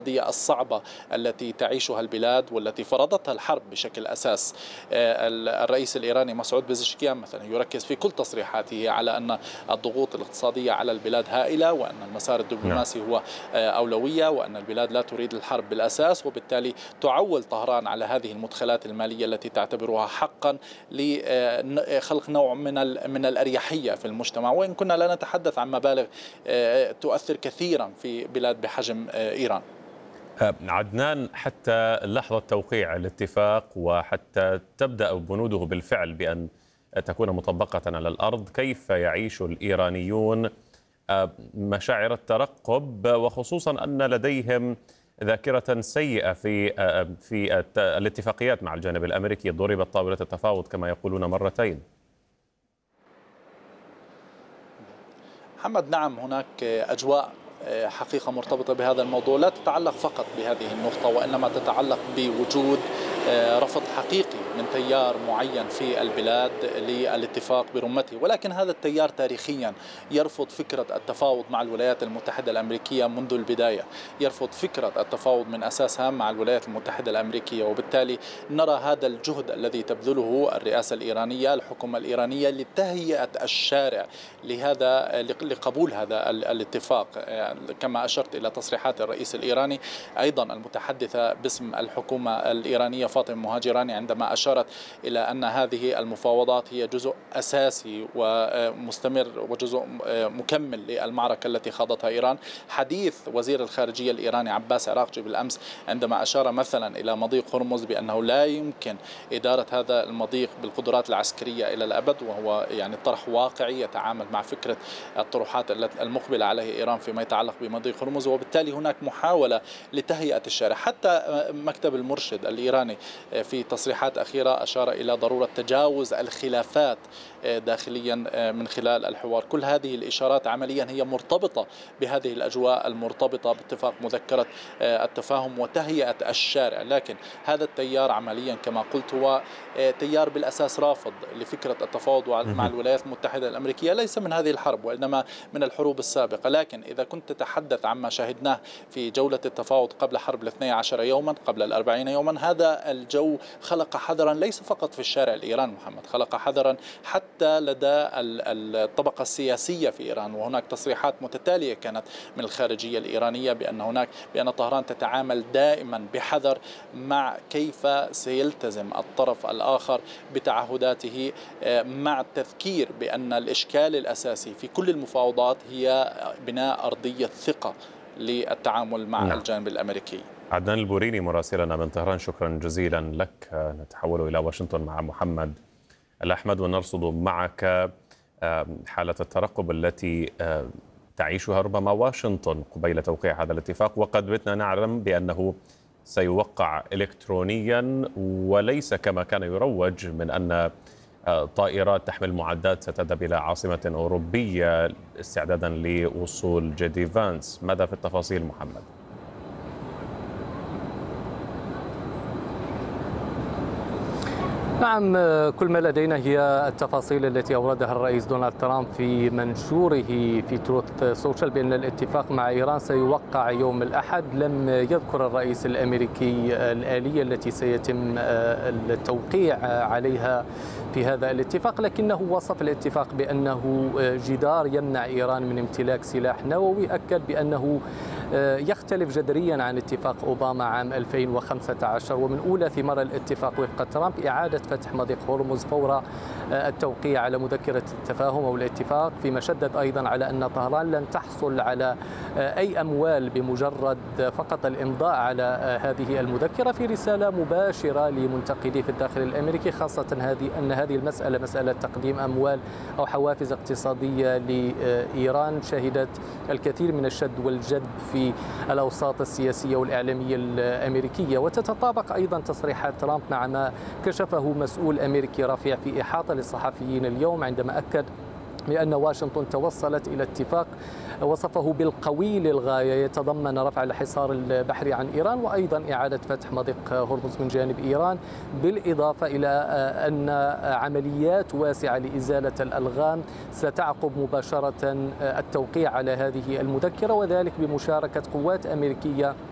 الصعبة التي تعيشها البلاد والتي فرضتها الحرب بشكل أساس. الرئيس الإيراني مسعود بزشكيان مثلا يركز في كل تصريحاته على أن الضغوط الاقتصادية على البلاد هائلة، وأن المسار الدبلوماسي هو أولوية، وأن البلاد لا تريد الحرب بالأساس، وبالتالي تعول طهران على هذه المدخلات المالية التي تعتبرها حقا لخلق نوع من الأريحية في المجتمع، وإن كنا لا نتحدث عن مبالغ تؤثر كثيرا في بلاد بحجم إيران. عدنان، حتى لحظة توقيع الاتفاق وحتى تبدأ بنوده بالفعل بأن تكون مطبقة على الأرض، كيف يعيش الإيرانيون مشاعر الترقب، وخصوصا أن لديهم ذاكرة سيئة في الاتفاقيات مع الجانب الأمريكي؟ ضربت طاولة التفاوض كما يقولون مرتين. محمد، نعم، هناك أجواء حقيقة مرتبطة بهذا الموضوع لا تتعلق فقط بهذه النقطة، وإنما تتعلق بوجود رفض حقيقي من تيار معين في البلاد للاتفاق برمته، ولكن هذا التيار تاريخيا يرفض فكرة التفاوض مع الولايات المتحدة الأمريكية منذ البداية، يرفض فكرة التفاوض من أساسها مع الولايات المتحدة الأمريكية. وبالتالي نرى هذا الجهد الذي تبذله الرئاسة الإيرانية، الحكومة الإيرانية، لتهيئة الشارع لقبول هذا الاتفاق. كما أشرت إلى تصريحات الرئيس الإيراني، أيضا المتحدثة باسم الحكومة الإيرانية فاطمة مهاجراني عندما أشارت إلى أن هذه المفاوضات هي جزء أساسي ومستمر وجزء مكمل للمعركة التي خاضتها إيران. حديث وزير الخارجية الإيراني عباس عراقجي بالأمس عندما أشار مثلا إلى مضيق هرمز بأنه لا يمكن إدارة هذا المضيق بالقدرات العسكرية إلى الأبد، وهو يعني طرح واقعي يتعامل مع فكرة الطروحات المقبلة عليه إيران فيما يتعلق بمضيق هرمز. وبالتالي هناك محاولة لتهيئة الشارع. حتى مكتب المرشد الإيراني في تصريحات أخيرة أشار إلى ضرورة تجاوز الخلافات داخليا من خلال الحوار. كل هذه الإشارات عمليا هي مرتبطة بهذه الأجواء المرتبطة باتفاق مذكرة التفاهم وتهيئة الشارع. لكن هذا التيار عمليا كما قلت هو تيار بالأساس رافض لفكرة التفاوض مع الولايات المتحدة الأمريكية، ليس من هذه الحرب وإنما من الحروب السابقة. لكن إذا كنت تتحدث عما شاهدناه في جولة التفاوض قبل حرب 12 يوما، قبل 40 يوما، هذا الجو خلق حذرا ليس فقط في الشارع الإيراني محمد، خلق حذرا حتى لدى الطبقة السياسية في إيران. وهناك تصريحات متتالية كانت من الخارجية الإيرانية بأن طهران تتعامل دائما بحذر مع كيف سيلتزم الطرف الآخر بتعهداته، مع التذكير بأن الإشكال الأساسي في كل المفاوضات هي بناء أرضية ثقة للتعامل مع الجانب الأمريكي. عدنان البوريني مراسلنا من طهران، شكرا جزيلا لك. نتحول إلى واشنطن مع محمد الأحمد ونرصد معك حالة الترقب التي تعيشها ربما واشنطن قبيل توقيع هذا الاتفاق، وقد بتنا نعلم بأنه سيوقع إلكترونيا وليس كما كان يروج من أن طائرات تحمل معدات ستذهب إلى عاصمة أوروبية استعدادا لوصول جدي فانس. ماذا في التفاصيل محمد؟ نعم، كل ما لدينا هي التفاصيل التي أوردها الرئيس دونالد ترامب في منشوره في تروث سوشيال بأن الاتفاق مع إيران سيوقع يوم الأحد. لم يذكر الرئيس الأمريكي الآلية التي سيتم التوقيع عليها في هذا الاتفاق، لكنه وصف الاتفاق بأنه جدار يمنع إيران من امتلاك سلاح نووي. أكد بأنه يختلف جذريا عن اتفاق أوباما عام 2015، ومن أولى ثمار الاتفاق وفق ترامب إعادة فتح مضيق هرمز فور التوقيع على مذكرة التفاهم أو الاتفاق، فيما شدد أيضا على أن طهران لن تحصل على أي أموال بمجرد فقط الإمضاء على هذه المذكرة، في رسالة مباشرة لمنتقديه في الداخل الأمريكي، خاصة أن هذه المسألة مسألة تقديم أموال أو حوافز اقتصادية لإيران شهدت الكثير من الشد والجذب في الأوساط السياسية والإعلامية الأمريكية. وتتطابق أيضا تصريحات ترامب مع ما كشفه مسؤول أمريكي رفيع في إحاطة للصحفيين اليوم، عندما أكد بأن واشنطن توصلت إلى اتفاق وصفه بالقوي للغاية يتضمن رفع الحصار البحري عن إيران وأيضا إعادة فتح مضيق هرمز من جانب إيران، بالإضافة إلى أن عمليات واسعة لإزالة الألغام ستعقب مباشرة التوقيع على هذه المذكرة، وذلك بمشاركة قوات أمريكية